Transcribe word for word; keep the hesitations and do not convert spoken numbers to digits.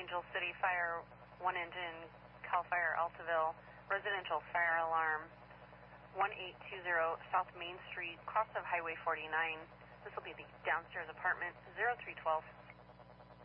Angel City Fire, one engine, Cal Fire, Altaville, residential fire alarm, one eight two zero South Main Street, cross of Highway forty-nine. This will be the downstairs apartment, zero three one two.